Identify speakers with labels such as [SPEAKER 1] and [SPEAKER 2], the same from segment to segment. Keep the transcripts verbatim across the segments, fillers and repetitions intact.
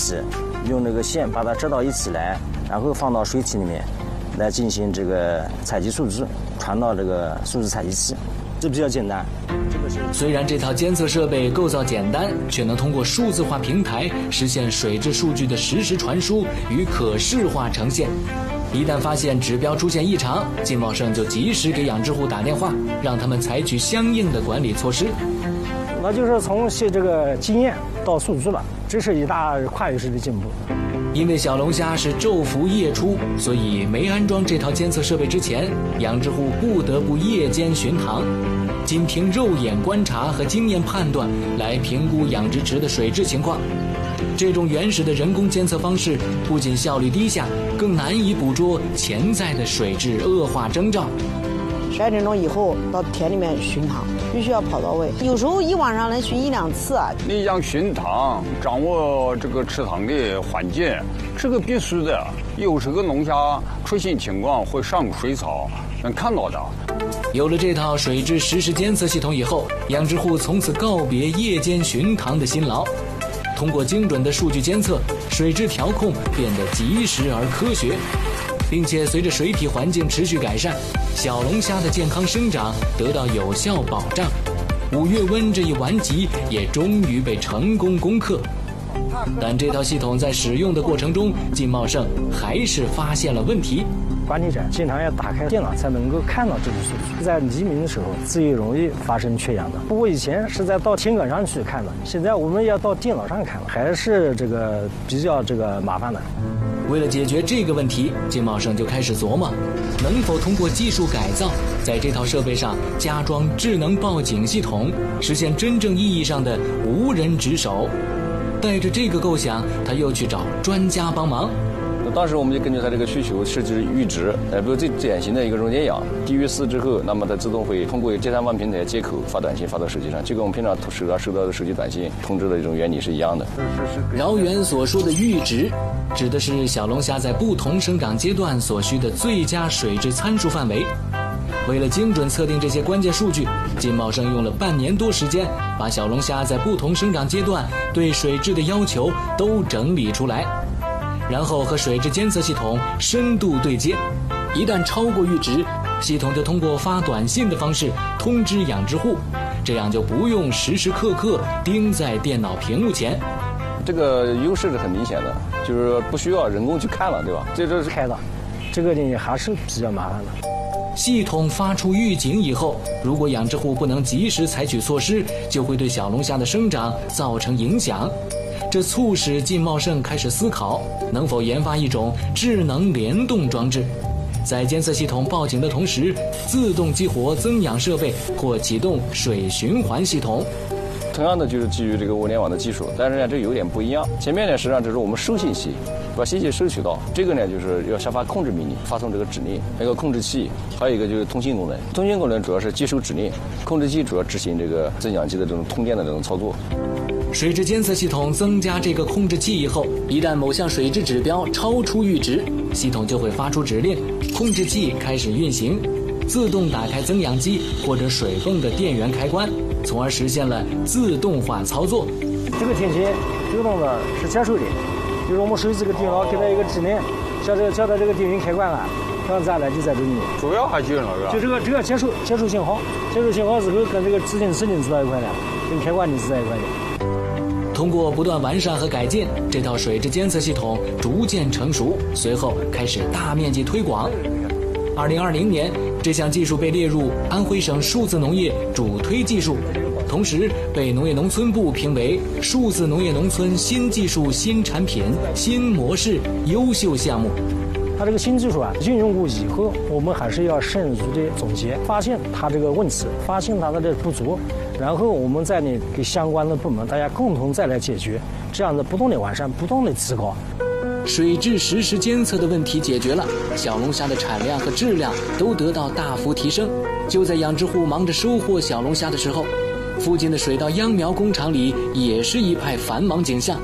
[SPEAKER 1] 起，用这个线把它织到一起来，然后放到水体里面，来进行这个采集数据，传到这个数据采集器，这比较简单。这个是
[SPEAKER 2] 虽然这套监测设备构造简单，却能通过数字化平台实现水质数据的实时传输与可视化呈现。一旦发现指标出现异常，金茂盛就及时给养殖户打电话，让他们采取相应的管理措施。
[SPEAKER 3] 那就是从这个经验到数据了，这是一大跨越式的进步。
[SPEAKER 2] 因为小龙虾是昼伏夜出，所以没安装这套监测设备之前，养殖户不得不夜间巡塘，仅凭肉眼观察和经验判断来评估养殖池的水质情况。这种原始的人工监测方式不仅效率低下，更难以捕捉潜在的水质恶化征兆。
[SPEAKER 4] 十二点钟以后到田里面巡塘，必须要跑到位，有时候一晚上能巡一两次啊。
[SPEAKER 5] 你想巡塘，掌握这个池塘的环境，这个必须的。有时候龙虾出现情况会上水草，能看到的。
[SPEAKER 2] 有了这套水质实时监测系统以后，养殖户从此告别夜间巡塘的辛劳。通过精准的数据监测，水质调控变得及时而科学，并且随着水体环境持续改善，小龙虾的健康生长得到有效保障。五月温这一顽疾也终于被成功攻克。但这套系统在使用的过程中，金茂盛还是发现了问题。
[SPEAKER 3] 管理者经常要打开电脑才能够看到这个数据，在黎明的时候最容易发生缺氧的。不过以前是在到田埂上去看的，现在我们要到电脑上看了，还是这个比较这个麻烦的。
[SPEAKER 2] 为了解决这个问题，金茂盛就开始琢磨，能否通过技术改造，在这套设备上加装智能报警系统，实现真正意义上的无人值守。带着这个构想，他又去找专家帮忙。
[SPEAKER 6] 当时我们就根据它这个需求设计阈值，呃，比如最典型的一个熔点氧低于四之后，那么它自动会通过接单方平台接口发短信发到手机上，就跟我们平常收到收到的手机短信通知的一种原理是一样的。
[SPEAKER 2] 饶源所说的阈值，指的是小龙虾在不同生长阶段所需的最佳水质参数范围。为了精准测定这些关键数据，金茂盛用了半年多时间，把小龙虾在不同生长阶段对水质的要求都整理出来。然后和水质监测系统深度对接，一旦超过阈值，系统就通过发短信的方式通知养殖户，这样就不用时时刻刻盯在电脑屏幕前。
[SPEAKER 6] 这个优势是很明显的，就是不需要人工去看了，对吧？
[SPEAKER 3] 这就是开的，这个呢还是比较麻烦的。
[SPEAKER 2] 系统发出预警以后，如果养殖户不能及时采取措施，就会对小龙虾的生长造成影响。这促使金茂盛开始思考，能否研发一种智能联动装置，在监测系统报警的同时，自动激活增氧设备或启动水循环系统。
[SPEAKER 6] 同样的就是基于这个物联网的技术，但是呢这有点不一样。前面呢实际上只是我们收信息，把信息收取到，这个呢就是要下发控制命令，发送这个指令。一个控制器，还有一个就是通信功能。通信功能主要是接收指令，控制器主要执行这个增氧机的这种通电的这种操作。
[SPEAKER 2] 水质监测系统增加这个控制器以后，一旦某项水质指标超出阈值，系统就会发出指令，控制器开始运行，自动打开增氧机或者水泵的电源开关，从而实现了自动化操作。
[SPEAKER 3] 这个天气流动的是接收的，就是我们手机这个电脑给它一个指令，叫这个叫它这个电源开关了，然后咱来就在这里面。
[SPEAKER 5] 主要还就是那个，
[SPEAKER 3] 就这个这个接收接收信号，接收信号之后跟这个指令指令是在一块的，跟开关是在一块的。
[SPEAKER 2] 通过不断完善和改进，这套水质监测系统逐渐成熟，随后开始大面积推广。二零二零年，这项技术被列入安徽省数字农业主推技术，同时被农业农村部评为数字农业农村新技术、新产品、新模式优秀项目。
[SPEAKER 3] 它这个新技术啊，应用过以后，我们还是要深入的总结，发现它这个问题，发现它的这不足，然后我们再呢给相关的部门大家共同再来解决，这样的不断的完善，不断的提高。
[SPEAKER 2] 水质实时监测的问题解决了，小龙虾的产量和质量都得到大幅提升。就在养殖户忙着收获小龙虾的时候，附近的水稻秧苗工厂里也是一派繁忙景象。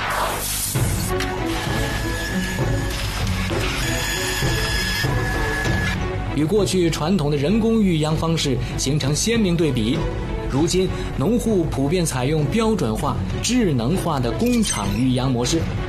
[SPEAKER 2] 与过去传统的人工育秧方式形成鲜明对比，如今农户普遍采用标准化、智能化的工厂育秧模式，